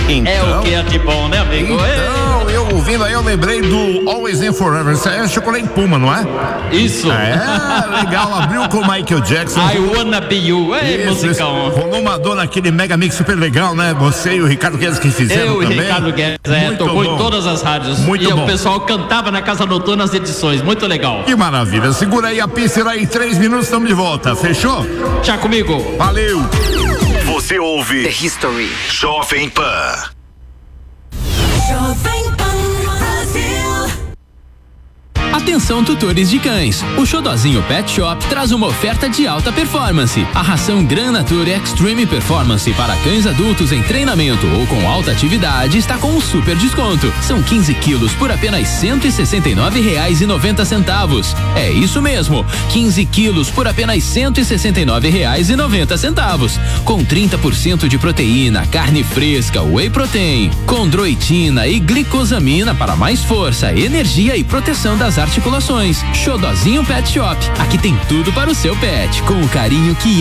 Então, é o que é de bom, né, amigo? Então, eu ouvindo aí, eu lembrei do Always and Forever. Isso aí é chocolate Puma, não é? Isso. É, legal. Abriu com o Michael Jackson. I Wanna Be You. Ei, musicão. Rolou uma dor naquele mega mix super legal, né? Você e o Ricardo Guedes que fizeram Eu também. e Ricardo Guedes, tocou em todas as rádios. Muito bom. O pessoal cantava na Casa Noturna nas edições. Muito legal. Que maravilha. Segura aí a pista e em 3 minutos estamos de volta. Fechou? Tchau comigo. Valeu. Você ouve The History. Jovem Pan. Jovem Pan Brasil. Atenção, tutores de cães. O Xodozinho Pet Shop traz uma oferta de alta performance. A ração Gran Nature Extreme Performance para cães adultos em treinamento ou com alta atividade está com um super desconto. São 15 quilos por apenas R$ 169,90. É isso mesmo, 15 quilos por apenas R$ 169,90. Com 30% de proteína, carne fresca, whey protein, condroitina e glicosamina para mais força, energia e proteção das articulações. Xodozinho Pet Shop. Aqui tem tudo para o seu pet, com o carinho que